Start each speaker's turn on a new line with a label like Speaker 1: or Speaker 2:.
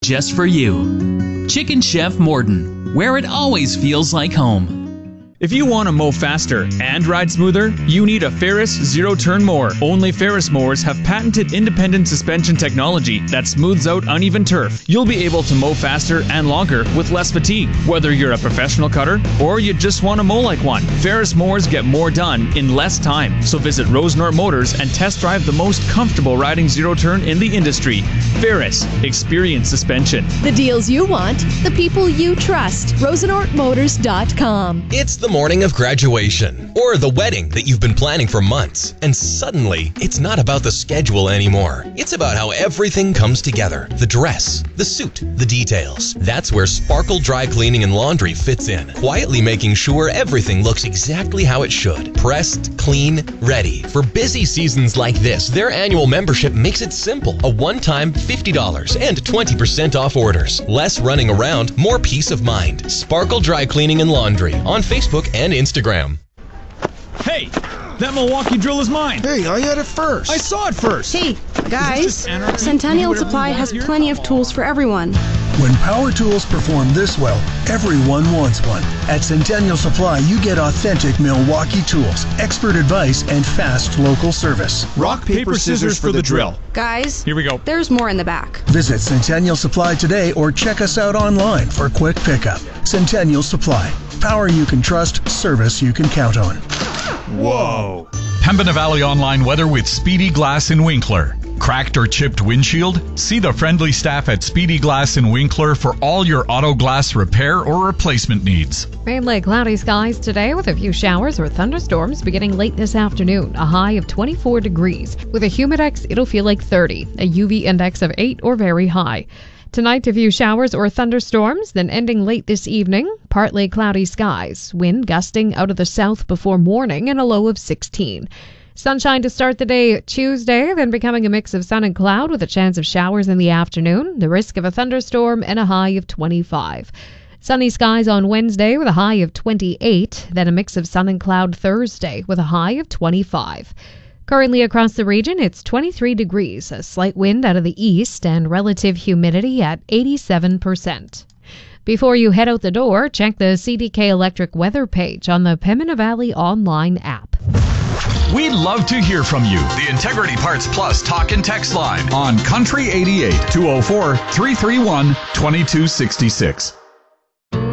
Speaker 1: just for you. Chicken Chef Morden, where it always feels like home.
Speaker 2: If you want to mow faster and ride smoother, you need a Ferris zero-turn mower. Only Ferris mowers have patented independent suspension technology that smooths out uneven turf. You'll be able to mow faster and longer with less fatigue. Whether you're a professional cutter or you just want to mow like one, Ferris mowers get more done in less time. So visit Rosenort Motors and test drive the most comfortable riding zero-turn in the industry. Ferris, experience suspension.
Speaker 3: The deals you want, the people you trust. RosenortMotors.com.
Speaker 4: It's the morning of graduation or the wedding that you've been planning for months, and suddenly it's not about the schedule anymore. It's about how everything comes together. The dress, the suit, the details. That's where Sparkle Dry Cleaning and Laundry fits in, quietly making sure everything looks exactly how it should. Pressed, clean, ready. For busy seasons like this, their annual membership makes it simple. A one-time $50 and 20% off orders. Less running around, more peace of mind. Sparkle Dry Cleaning and Laundry on Facebook and Instagram.
Speaker 2: Hey, that Milwaukee drill is mine.
Speaker 5: Hey, I had it first.
Speaker 2: I saw it first.
Speaker 6: Hey, guys, Centennial Supply has plenty of tools for everyone.
Speaker 5: When power tools perform this well, everyone wants one. At Centennial Supply, you get authentic Milwaukee tools, expert advice, and fast local service.
Speaker 2: Rock, paper, scissors for the drill.
Speaker 6: Guys,
Speaker 2: here we go.
Speaker 6: There's more in the back.
Speaker 5: Visit Centennial Supply today or check us out online for quick pickup. Centennial Supply. Power you can trust, service you can count on.
Speaker 7: Whoa! Pembina Valley Online weather with Speedy Glass in Winkler. Cracked or chipped windshield? See the friendly staff at Speedy Glass in Winkler for all your auto glass repair or replacement needs.
Speaker 8: Mainly cloudy skies today with a few showers or thunderstorms beginning late this afternoon. A high of 24 degrees. With a humidex, it'll feel like 30. A UV index of 8 or very high. Tonight, a few showers or thunderstorms, then ending late this evening. Partly cloudy skies. Wind gusting out of the south before morning and a low of 16. Sunshine to start the day Tuesday, then becoming a mix of sun and cloud with a chance of showers in the afternoon. The risk of a thunderstorm and a high of 25. Sunny skies on Wednesday with a high of 28. Then a mix of sun and cloud Thursday with a high of 25. Currently across the region, it's 23 degrees, a slight wind out of the east, and relative humidity at 87%. Before you head out the door, check the CDK Electric weather page on the Pembina Valley online app.
Speaker 7: We'd love to hear from you. The Integrity Parts Plus talk and text line on Country 88 204 331 2266.